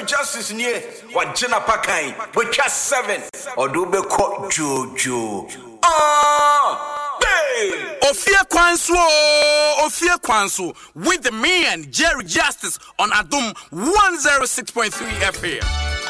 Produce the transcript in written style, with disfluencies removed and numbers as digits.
justice near what Jenna Pakai, which has 7 or do be caught Jojo. Ofia Kwanso with me and Jerry Justice on Adum 106.3 FM.